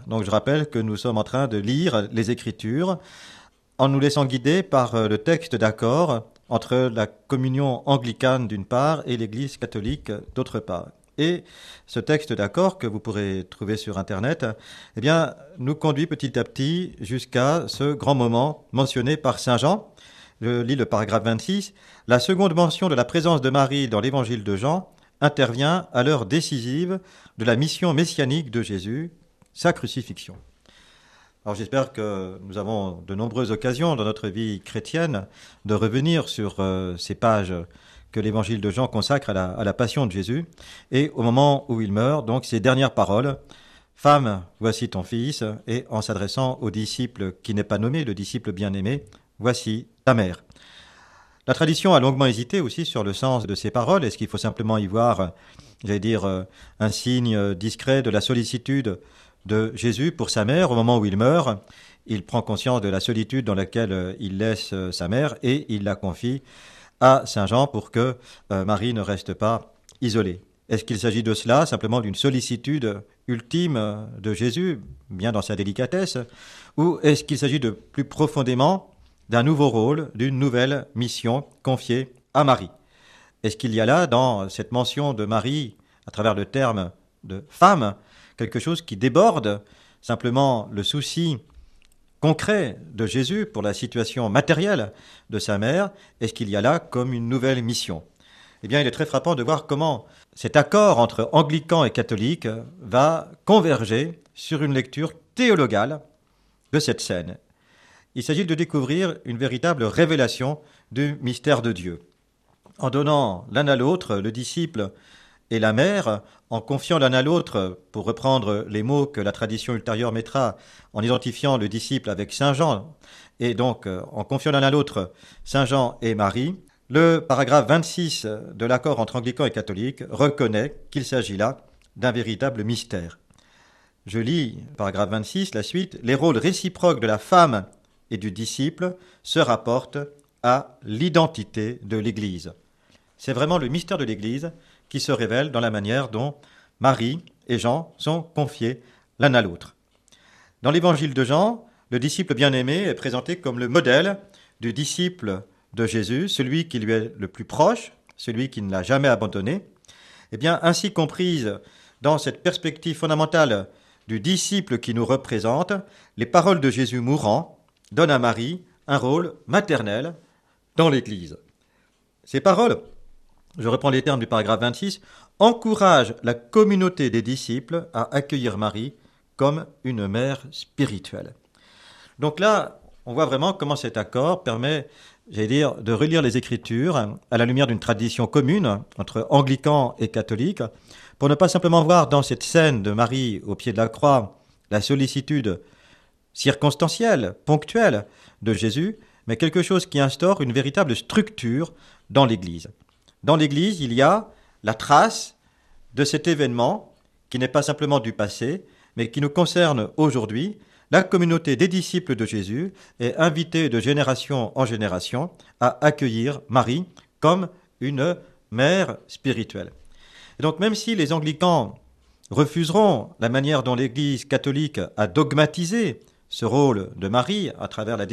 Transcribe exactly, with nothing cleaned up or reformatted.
Donc je rappelle que nous sommes en train de lire les Écritures en nous laissant guider par le texte d'accord entre la communion anglicane d'une part et l'Église catholique d'autre part. Et ce texte d'accord que vous pourrez trouver sur Internet, eh bien, nous conduit petit à petit jusqu'à ce grand moment mentionné par saint Jean. Je lis le paragraphe vingt-six. La seconde mention de la présence de Marie dans l'évangile de Jean intervient à l'heure décisive de la mission messianique de Jésus, sa crucifixion. Alors j'espère que nous avons de nombreuses occasions dans notre vie chrétienne de revenir sur euh, ces pages que l'évangile de Jean consacre à la, à la passion de Jésus. Et au moment où il meurt, donc ces dernières paroles, « Femme, voici ton fils », et en s'adressant au disciple qui n'est pas nommé, le disciple bien-aimé, « Voici ta mère ». La tradition a longuement hésité aussi sur le sens de ces paroles. Est-ce qu'il faut simplement y voir, j'allais dire, un signe discret de la sollicitude de Jésus pour sa mère au moment où il meurt? Il prend conscience de la solitude dans laquelle il laisse sa mère et il la confie à saint Jean pour que euh, Marie ne reste pas isolée. Est-ce qu'il s'agit de cela, simplement d'une sollicitude ultime de Jésus, bien dans sa délicatesse, ou est-ce qu'il s'agit de plus profondément d'un nouveau rôle, d'une nouvelle mission confiée à Marie? Est-ce qu'il y a là, dans cette mention de Marie, à travers le terme de femme, quelque chose qui déborde simplement le souci concret de Jésus pour la situation matérielle de sa mère? Est-ce qu'il y a là comme une nouvelle mission? Eh bien, il est très frappant de voir comment cet accord entre anglicans et catholiques va converger sur une lecture théologale de cette scène. Il s'agit de découvrir une véritable révélation du mystère de Dieu. En donnant l'un à l'autre, le disciple et la mère, en confiant l'un à l'autre, pour reprendre les mots que la tradition ultérieure mettra, en identifiant le disciple avec saint Jean, et donc en confiant l'un à l'autre saint Jean et Marie, le paragraphe vingt-six de l'accord entre anglicans et catholiques reconnaît qu'il s'agit là d'un véritable mystère. Je lis, paragraphe vingt-six, la suite. Les rôles réciproques de la femme et du disciple se rapportent à l'identité de l'Église. C'est vraiment le mystère de l'Église qui se révèle dans la manière dont Marie et Jean sont confiés l'un à l'autre. Dans l'évangile de Jean, le disciple bien-aimé est présenté comme le modèle du disciple de Jésus, celui qui lui est le plus proche, celui qui ne l'a jamais abandonné. Eh bien, ainsi comprise dans cette perspective fondamentale du disciple qui nous représente, les paroles de Jésus mourant donnent à Marie un rôle maternel dans l'Église. Ces paroles, je reprends les termes du paragraphe vingt-six, encouragent la communauté des disciples à accueillir Marie comme une mère spirituelle. Donc là, on voit vraiment comment cet accord permet, j'allais dire, de relire les Écritures à la lumière d'une tradition commune entre anglicans et catholiques, pour ne pas simplement voir dans cette scène de Marie au pied de la croix la sollicitude circonstancielle, ponctuelle de Jésus, mais quelque chose qui instaure une véritable structure dans l'Église. Dans l'Église, il y a la trace de cet événement qui n'est pas simplement du passé, mais qui nous concerne aujourd'hui. La communauté des disciples de Jésus est invitée de génération en génération à accueillir Marie comme une mère spirituelle. Et donc même si les anglicans refuseront la manière dont l'Église catholique a dogmatisé ce rôle de Marie à travers la